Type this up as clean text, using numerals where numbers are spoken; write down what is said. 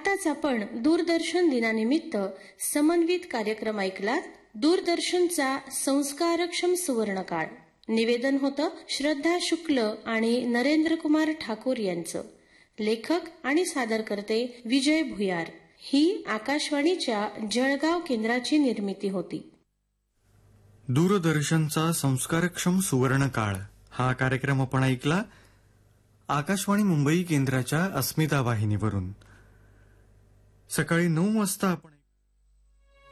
आताच आपण दूरदर्शन दिनानिमित्त समन्वित कार्यक्रम ऐकलात. दूरदर्शनचा संस्कारक्षम सुवर्णकाळ. निवेदन होतं श्रद्धा शुक्ल आणि नरेंद्र कुमार ठाकूर यांचं. लेखक आणि सादरकर्ते विजय भुयार. ही आकाशवाणीच्या जळगाव केंद्राची निर्मिती होती. दूरदर्शनचा संस्कारक्षम सुवर्णकाळ हा कार्यक्रम आपण ऐकला आकाशवाणी मुंबई केंद्राच्या अस्मिता वाहिनीवरून. सकाळी 9 वाजता आपण